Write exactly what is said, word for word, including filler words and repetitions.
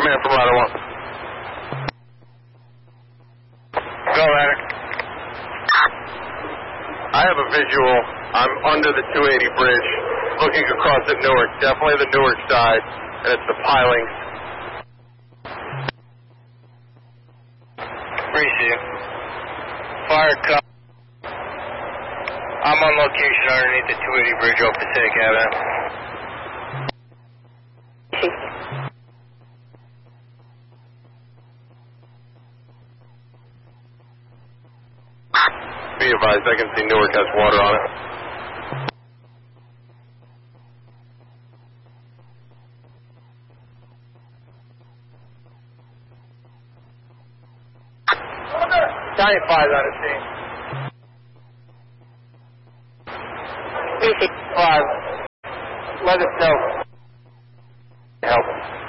command from Ladder one. Go, Ladder. I have a visual. I'm under the two eighty bridge, looking across at Newark. Definitely the Newark side, and it's the pilings. Appreciate it. Fire cut. I'm on location underneath the two eighty bridge off Passaic Avenue. Be advised, I can see Newark has water on it. Battalion five on the scene. five, let us know. Help.